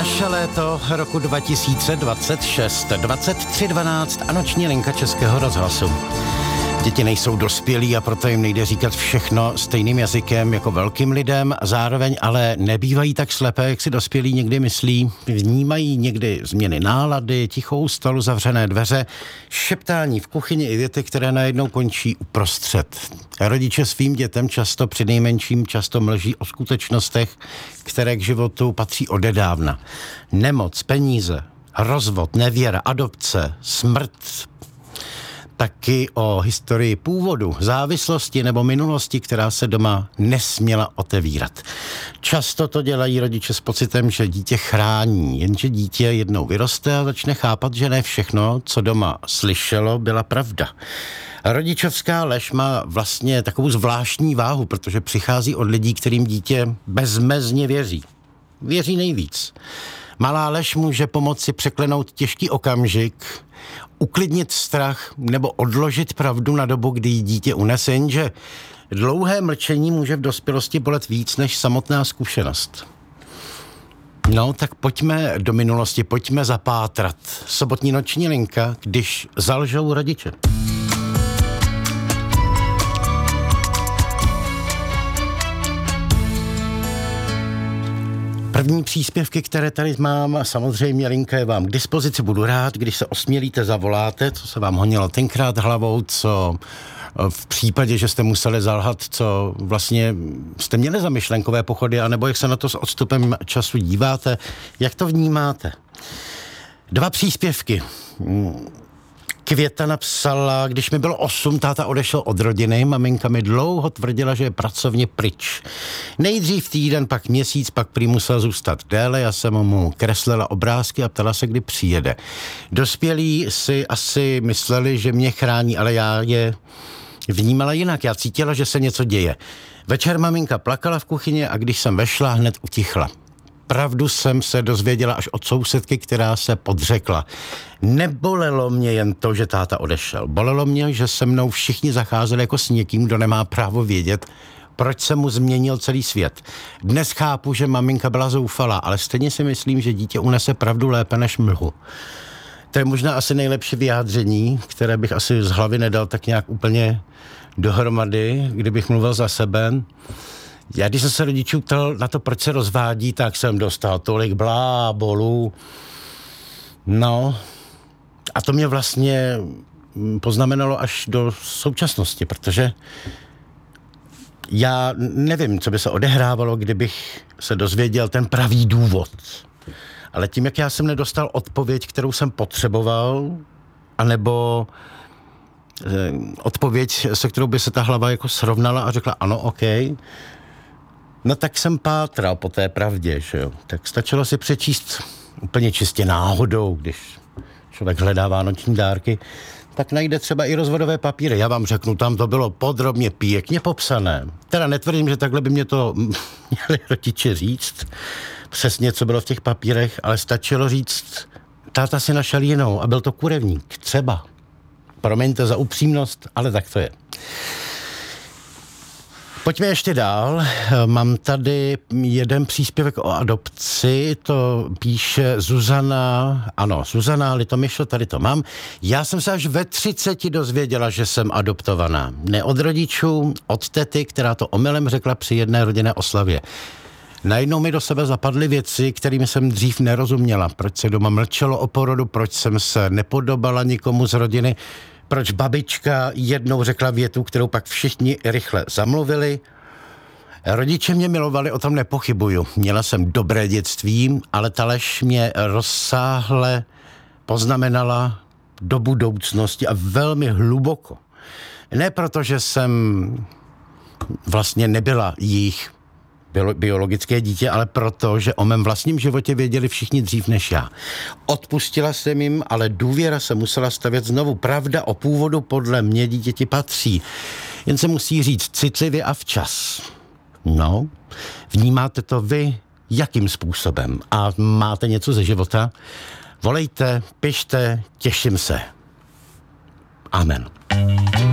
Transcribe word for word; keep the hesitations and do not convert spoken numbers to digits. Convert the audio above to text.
Naše léto roku dva tisíce dvacet šest, dvacet tři dvanáct a noční linka Českého rozhlasu. Děti nejsou dospělí a proto jim nejde říkat všechno stejným jazykem jako velkým lidem, zároveň ale nebývají tak slepé, jak si dospělí někdy myslí. Vnímají někdy změny nálady, tichou stolu, zavřené dveře, šeptání v kuchyni i věty, které najednou končí uprostřed. Rodiče svým dětem často přinejmenším často mlží o skutečnostech, které k životu patří odedávna. Nemoc, peníze, rozvod, nevěra, adopce, smrt, taky o historii původu, závislosti nebo minulosti, která se doma nesměla otevírat. Často to dělají rodiče s pocitem, že dítě chrání, jenže dítě jednou vyroste a začne chápat, že ne všechno, co doma slyšelo, byla pravda. Rodičovská lež má vlastně takovou zvláštní váhu, protože přichází od lidí, kterým dítě bezmezně věří. Věří nejvíc. Malá lež může pomoci překlenout těžký okamžik, uklidnit strach nebo odložit pravdu na dobu, kdy jí dítě unese, jenže dlouhé mlčení může v dospělosti bolet víc než samotná zkušenost. No, tak pojďme do minulosti, pojďme zapátrat. Sobotní noční linka, když zalžou rodiče. První příspěvky, které tady mám, samozřejmě linka je vám k dispozici, budu rád, když se osmělíte, zavoláte, co se vám honilo tenkrát hlavou, co v případě, že jste museli zalhat, co vlastně jste měli za myšlenkové pochody, anebo jak se na to s odstupem času díváte, jak to vnímáte. Dva příspěvky. Květa napsala, když mi bylo osm, táta odešel od rodiny, maminka mi dlouho tvrdila, že je pracovně pryč. Nejdřív týden, pak měsíc, pak prý musel zůstat déle, já jsem mu kreslila obrázky a ptala se, kdy přijede. Dospělí si asi mysleli, že mě chrání, ale já je vnímala jinak, já cítila, že se něco děje. Večer maminka plakala v kuchyni a když jsem vešla, hned utichla. Pravdu jsem se dozvěděla až od sousedky, která se podřekla. Nebolelo mě jen to, že táta odešel. Bolelo mě, že se mnou všichni zacházeli jako s někým, kdo nemá právo vědět, proč se mu změnil celý svět. Dnes chápu, že maminka byla zoufalá, ale stejně si myslím, že dítě unese pravdu lépe než mlhu. To je možná asi nejlepší vyjádření, které bych asi z hlavy nedal tak nějak úplně dohromady, kdybych mluvil za sebe. Já, když jsem se rodičů ptal na to, proč se rozvádí, tak jsem dostal tolik blábolů. No, a to mě vlastně poznamenalo až do současnosti, protože já nevím, co by se odehrávalo, kdybych se dozvěděl ten pravý důvod. Ale tím, jak já jsem nedostal odpověď, kterou jsem potřeboval, anebo eh, odpověď, se kterou by se ta hlava jako srovnala a řekla ano, OK, no tak jsem pátral po té pravdě, že jo. Tak stačilo si přečíst úplně čistě náhodou, když člověk hledá vánoční dárky, tak najde třeba i rozvodové papíry. Já vám řeknu, tam to bylo podrobně pěkně popsané. Teda netvrdím, že takhle by mě to měli rodiče říct, přesně, co bylo v těch papírech, ale stačilo říct, táta si našel jinou a byl to kurevník, třeba. Promiňte za upřímnost, ale tak to je. Pojďme ještě dál. Mám tady jeden příspěvek o adopci, to píše Zuzana, ano, Zuzana Litomyšl, tady to mám. Já jsem se až ve třiceti dozvěděla, že jsem adoptovaná. Ne od rodičů, od tety, která to omylem řekla při jedné rodinné oslavě. Najednou mi do sebe zapadly věci, kterými jsem dřív nerozuměla. Proč se doma mlčelo o porodu, proč jsem se nepodobala nikomu z rodiny, proč babička jednou řekla větu, kterou pak všichni rychle zamluvili. Rodiče mě milovali, o tom nepochybuju. Měla jsem dobré dětství, ale ta lež mě rozsáhle poznamenala do budoucnosti a velmi hluboko. Ne proto, že jsem vlastně nebyla jejich biologické dítě, ale proto, že o mém vlastním životě věděli všichni dřív než já. Odpustila jsem jim, ale důvěra se musela stavět znovu. Pravda o původu podle mě dítěti patří. Jen se musí říct citlivě a včas. No, vnímáte to vy jakým způsobem? A máte něco ze života? Volejte, pište, těším se. Amen.